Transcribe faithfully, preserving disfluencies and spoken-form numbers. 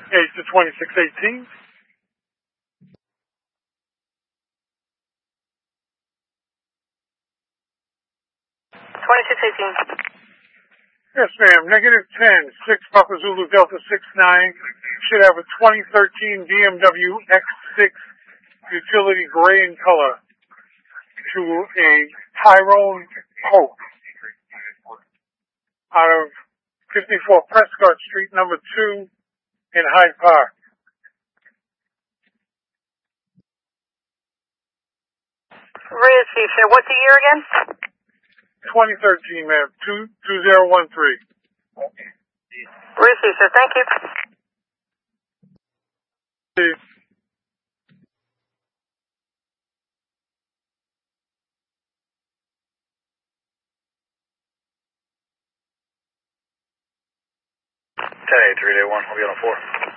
Gauge to twenty-six eighteen. twenty-six eighteen. Yes, ma'am. Negative ten, six Papa Zulu Delta six nine. Should have a twenty thirteen B M W X six utility gray in color to a Tyrone Hope out of fifty-four Prescott Street, number two in Hyde Park. Rear Chief, sir. What's the year again? twenty thirteen, ma'am. Two two zero one three. Rear Chief, sir. Thank you. Chief. ten eight three day one. I'll be on a four.